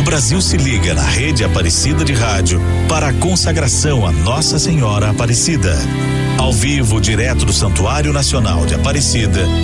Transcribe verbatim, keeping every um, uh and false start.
Brasil se liga na Rede Aparecida de Rádio para a consagração a Nossa Senhora Aparecida. Ao vivo, direto do Santuário Nacional de Aparecida,